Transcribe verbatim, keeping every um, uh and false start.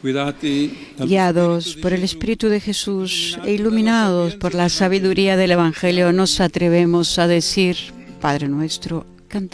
Guiados por el Espíritu de Jesús e iluminados por la sabiduría del Evangelio, nos atrevemos a decir: Padre nuestro,